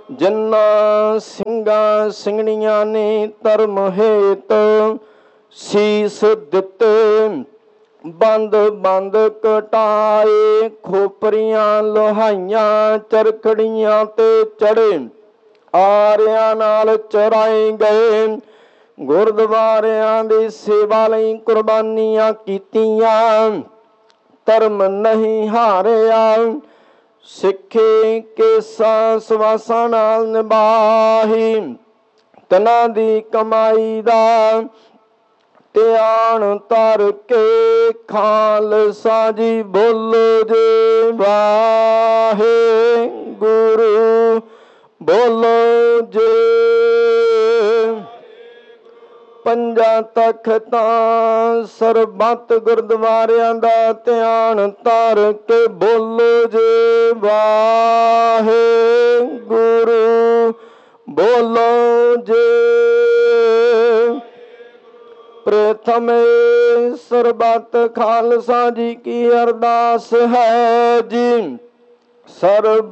ਜਿਨ੍ਹਾਂ ਸਿੰਘਾਂ ਸਿੰਘਣੀਆਂ ਨੇ ਧਰਮ ਹੇਤ ਸੀਸ ਦਿੱਤੇ। ਬੰਦ ਬੰਦ ਕਟਾਏ ਖੋਪਰੀਆਂ ਲੋਹਾਈਆਂ ਚਰਖੜੀਆਂ ਤੇ ਚੜੇ। ਆਰਿਆਂ ਨਾਲ ਚਰਾਏ ਗਏ। ਗੁਰਦੁਆਰਿਆਂ ਦੀ ਸੇਵਾ ਲਈ ਕੁਰਬਾਨੀਆਂ ਕੀਤੀਆਂ। ਧਰਮ ਨਹੀਂ ਹਾਰਿਆ। ਸਿੱਖੇ ਕੇਸਾਂ ਸਵਾਸਾਂ ਨਾਲ ਨਿਭਾਹੀ। ਤਨਾਂ ਦੀ ਕਮਾਈ ਦਾ ਧਿਆਨ ਧਰ ਕੇ ਖਾਲਸਾ ਜੀ ਬੋਲੋ ਜੇ ਵਾਹਿਗੁਰੂ ਬੋਲੋ ਜੇ। ਪੰਜਾਂ ਤਖ਼ਤਾਂ ਸਰਬੱਤ ਗੁਰਦੁਆਰਿਆਂ ਦਾ ਧਿਆਨ ਧਰ ਕੇ ਬੋਲੋ ਜੇ ਵਾਹਿਗੁਰੂ ਬੋਲੋ ਜੇ। ਪ੍ਰਥਮੇ ਸਰਬੱਤ ਖਾਲਸਾ ਜੀ ਕੀ ਅਰਦਾਸ ਹੈ ਜੀ। ਸਰਬ